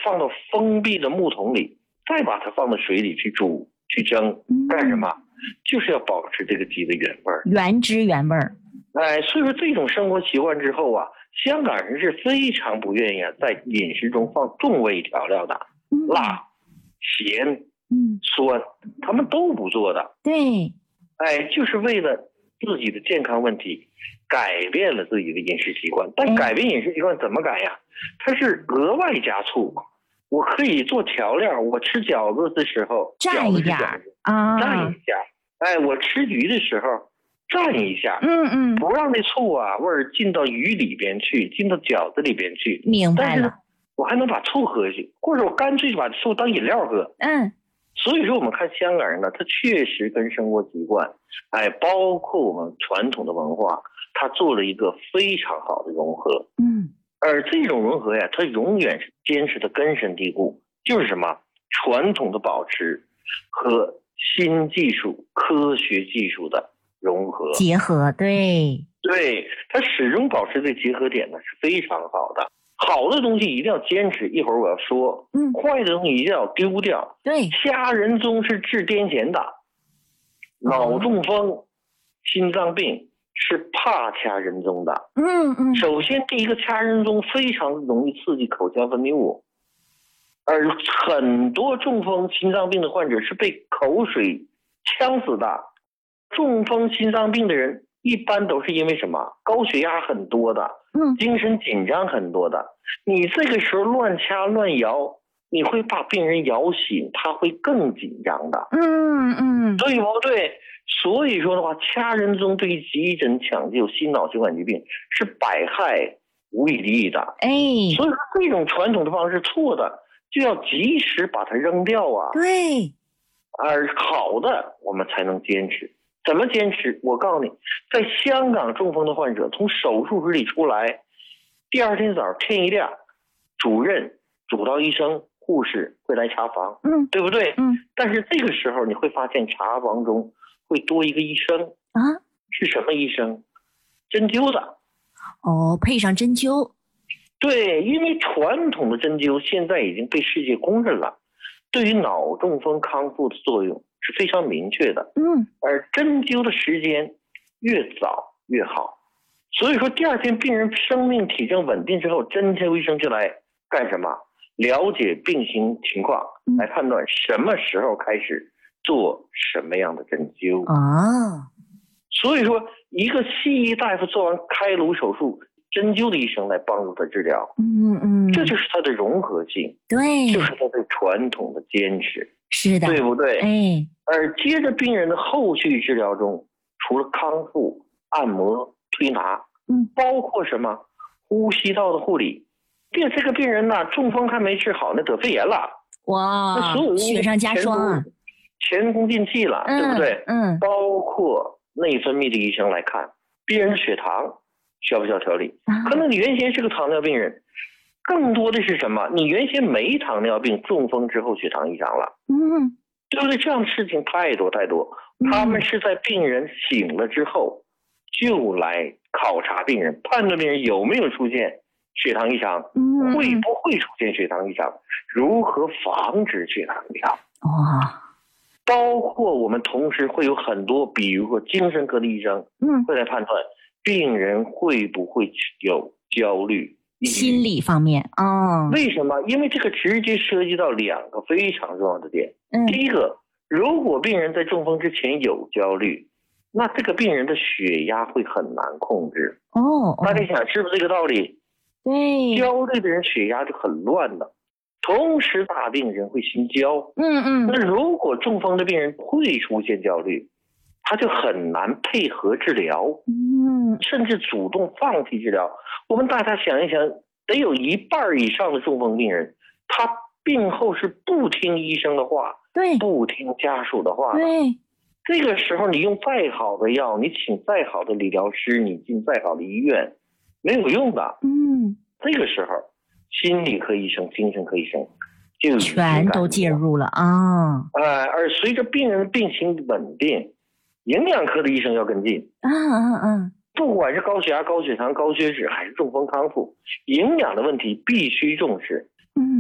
放到封闭的木桶里，再把它放到水里去煮去蒸，干什么？就是要保持这个鸡的原味儿， 原汁原味儿。 所以说这种生活习惯之后啊，香港人是非常不愿意在饮食中放重味调料的，辣、咸、酸，他们都不做的。 对， 就是为了自己的健康问题，改变了自己的饮食习惯。但改变饮食习惯怎么改呀？它是额外加醋。我可以做调料，我吃饺子的时候蘸一点啊， 蘸一下。我吃鱼的时候蘸一下，不让那醋啊味儿进到鱼里边去，进到饺子里边去。 明白了。 但是我还能把醋喝下去，或者我干脆就把醋当饮料喝。所以说我们看香港人呢，他确实跟生活习惯，包括我们传统的文化，他做了一个非常好的融合。而这种融合呀，它永远是坚持的根深蒂固，就是什么传统的保持和新技术、科学技术的融合结合。对， 它始终保持这个结合点呢是非常好的。好的东西一定要坚持，一会儿我要说。坏的东西一定要丢掉。 对， 掐人中是治癫痫的，脑中风、心脏病是怕掐人中的。首先第一个掐人中非常容易刺激口腔分泌物，而很多中风心脏病的患者是被口水呛死的。中风心脏病的人一般都是因为什么？高血压很多的，精神紧张很多的。你这个时候乱掐乱摇，你会把病人摇醒，他会更紧张的。对不对？所以说的话，掐人中对于急诊抢救心脑血管疾病是百害无一利的。所以说这种传统的方式错的，就要及时把它扔掉啊。 对， 而好的我们才能坚持。怎么坚持？我告诉你，在香港中风的患者从手术室里出来，第二天早上天一亮，主任、主刀医生、护士会来查房，对不对？但是这个时候你会发现查房中会多一个医生啊，是什么医生？针灸的。 配上针灸。 对，因为传统的针灸现在已经被世界公认了，对于脑中风康复的作用是非常明确的。而针灸的时间越早越好。所以说第二天病人生命体征稳定之后，针灸医生就来干什么？了解病情情况，来判断什么时候开始做什么样的针灸。所以说一个西医大夫做完开颅手术，针灸的医生来帮助他治疗。这就是他的融合性。对，就是他对传统的坚持。是的，对不对？而接着病人的后续治疗中，除了康复、按摩、推拿，包括什么？呼吸道的护理。这个病人呢，中风还没治好，那得肺炎了。 哇， 那所有雪上加霜啊， 前功尽弃了，对不对？包括内分泌的医生来看，病人的血糖需不需要调理？可能你原先是个糖尿病人，更多的是什么？你原先没糖尿病，中风之后血糖异常了。对不对？这样的事情太多太多。他们是在病人醒了之后，就来考察病人，判断病人有没有出现血糖异常，会不会出现血糖异常，如何防止血糖异常。包括我们同时会有很多，比如说精神科的医生，会来判断病人会不会有焦虑、 心理方面。 为什么？因为这个直接涉及到两个非常重要的点。第一个，如果病人在中风之前有焦虑，那这个病人的血压会很难控制。大家想是不是这个道理？对，焦虑的人血压就很乱的。同时大病人会心焦。那如果中风的病人会出现焦虑，他就很难配合治疗，甚至主动放弃治疗。我们大家想一想，得有一半以上的中风病人，他病后是不听医生的话，不听家属的话。这个时候你用再好的药，你请再好的理疗师，你进再好的医院，没有用的。这个时候心理科医生、精神科医生就全都介入了啊。 而随着病人的病情稳定，营养科的医生要跟进。不管是高血压、高血糖、高血脂，还是中风康复，营养的问题必须重视。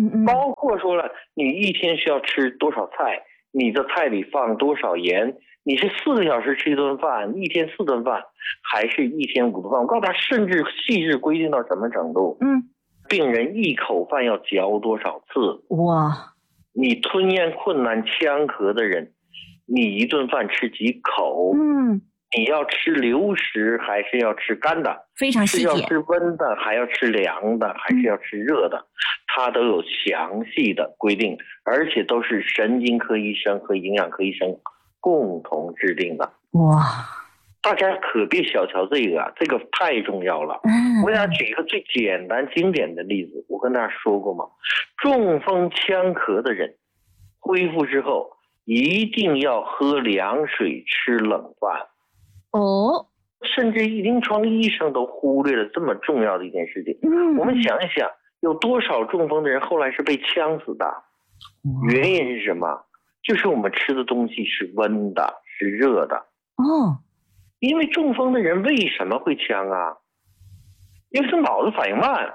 包括说了你一天需要吃多少菜，你的菜里放多少盐，你是4个小时吃一顿饭，一天4顿饭，还是一天5顿饭？我告诉他，甚至细致规定到什么程度？病人一口饭要嚼多少次？ 哇！ 你吞咽困难、呛咳的人，你一顿饭吃几口？你要吃流食还是要吃干的？ 非常细节。 是要吃温的，还要吃凉的，还是要吃热的？它都有详细的规定，而且都是神经科医生和营养科医生共同制定的。 哇！ 大家可别小瞧这个，这个太重要了。我给大家举一个最简单经典的例子，我跟大家说过嘛，中风呛咳的人恢复之后一定要喝凉水，吃冷饭。甚至临床医生都忽略了这么重要的一件事情。我们想一想，有多少中风的人后来是被呛死的？原因是什么？就是我们吃的东西是温的，是热的。因为中风的人为什么会呛啊？因为是脑子反应慢。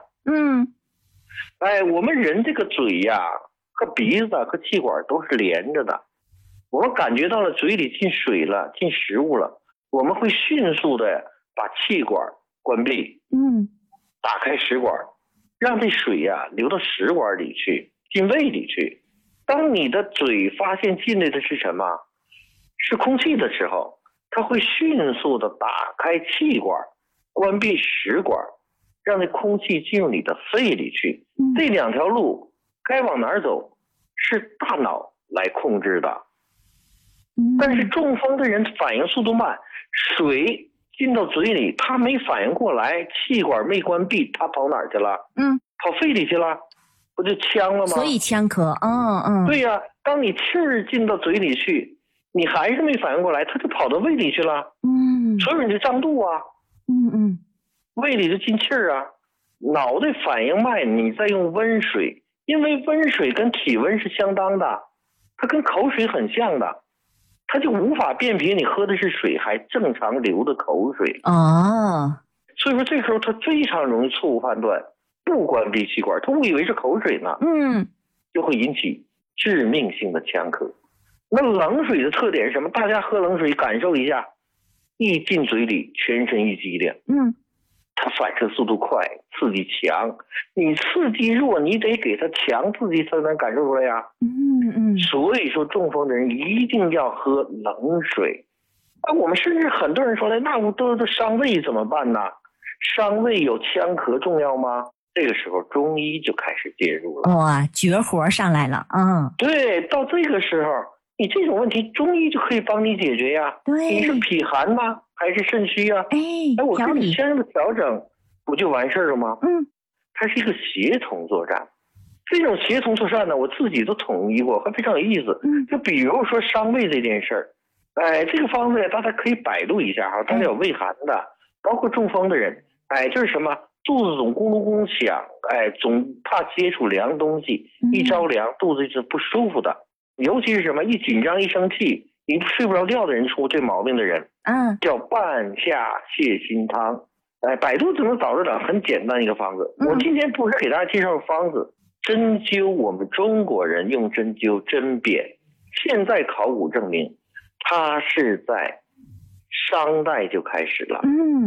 我们人这个嘴呀，和鼻子和气管都是连着的。我们感觉到了嘴里进水了，进食物了，我们会迅速的把气管关闭，打开食管，让这水呀流到食管里去，进胃里去。当你的嘴发现进来的是什么？是空气的时候，它会迅速的打开气管，关闭食管，让那空气进入你的肺里去。这2条路该往哪儿走，是大脑来控制的。但是中风的人反应速度慢，水进到嘴里，他没反应过来，气管没关闭，他跑哪儿去了？跑肺里去了，不就呛了吗？ 所以呛咳。 对呀，当你气儿进到嘴里去，你还是没反应过来，他就跑到胃里去了。所以你就胀肚啊。胃里就进气儿啊。脑袋反应慢，你再用温水，因为温水跟体温是相当的，它跟口水很像的。他就无法辨别你喝的是水还正常流的口水。所以说这时候他非常容易错误判断，不关闭气管，他误以为是口水呢。就会引起致命性的呛咳。那冷水的特点是什么？大家喝冷水感受一下，一进嘴里全身一激灵。它反射速度快，刺激强，你刺激弱，你得给它强刺激才能感受出来呀。所以说中风的人一定要喝冷水。我们甚至很多人说那我都伤胃怎么办呢？伤胃有呛咳重要吗？这个时候中医就开始介入了。 哇，绝活上来了。 对，到这个时候你这种问题中医就可以帮你解决呀。 对， 你是脾寒吗？还是肾虚啊？我给你相应的调整，不就完事了吗？它是一个协同作战。这种协同作战呢，我自己都统一过，还非常有意思。就比如说伤胃这件事儿，这个方子大家可以百度一下哈，大家有胃寒的，包括中风的人，就是什么肚子总咕噜咕噜响，总怕接触凉东西，一着凉肚子是不舒服的。尤其是什么一紧张一生气，你睡不着觉的人出这毛病的人，叫半夏泻心汤。百度就能找得了，很简单一个方子。我今天不是给大家介绍方子，针灸我们中国人用针灸针砭，现在考古证明，它是在商代就开始了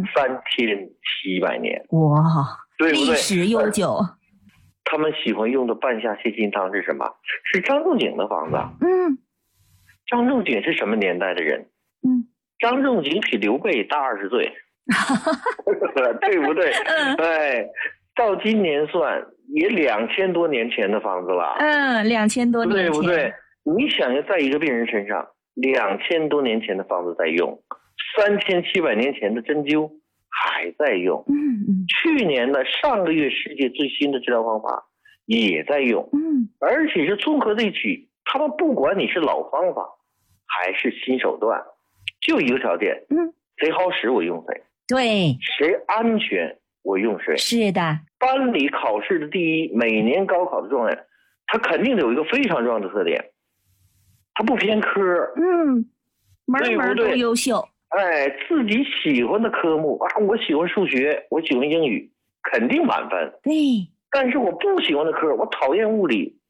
，3700年。 哇， 对不对？ 历史悠久。 他们喜欢用的半夏泻心汤是什么？是张仲景的方子。张仲景是什么年代的人？张仲景比刘备大20岁。对不对？到今年算也2000多年前的方子了。 2000多年前， 对不对？你想要在一个病人身上，2000多年前的方子在用，3700年前的针灸还在用。去年的上个月世界最新的治疗方法也在用。而且是综合在一起，他们不管你是老方法还是新手段，就一个条件，谁好使我用谁。 对， 谁安全我用谁。 是的。 班里考试的第一，每年高考的状元，他肯定有一个非常重要的特点，他不偏科。门门都优秀。自己喜欢的科目我喜欢数学，我喜欢英语，肯定满分。 对。 但是我不喜欢的科，我讨厌物理，